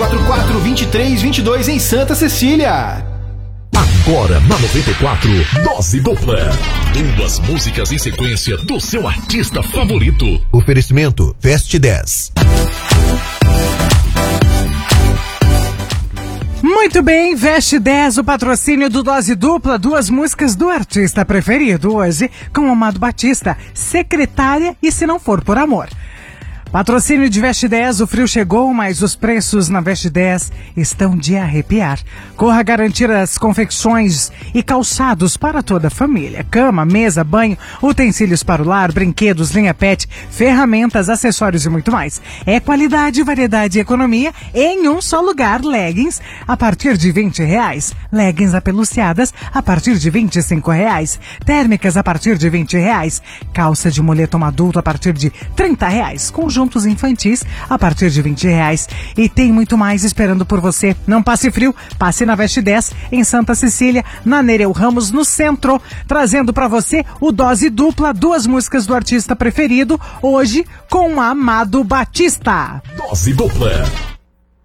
3344-2322 em Santa Cecília. Agora na 94, Dose Dupla. 2 músicas em sequência do seu artista favorito. Oferecimento Fast 10. Muito bem, Veste 10, o patrocínio do Dose Dupla, 2 músicas do artista preferido hoje, com Amado Batista, Secretária e Se Não For Por Amor. Patrocínio de Veste 10, o frio chegou, mas os preços na Veste 10 estão de arrepiar. Corra garantir as confecções e calçados para toda a família. Cama, mesa, banho, utensílios para o lar, brinquedos, linha pet, ferramentas, acessórios e muito mais. É qualidade, variedade e economia em um só lugar. Leggings a partir de R$20. Leggings apeluciadas a partir de R$25. Térmicas a partir de R$20. Calça de moletom adulto a partir de R$30. Conjuntos infantis a partir de R$20. E tem muito mais esperando por você. Não passe frio, passe na Veste 10 em Santa Cecília, na Nereu Ramos, no centro, trazendo para você o Dose Dupla, 2 músicas do artista preferido, hoje com Amado Batista. Dose Dupla.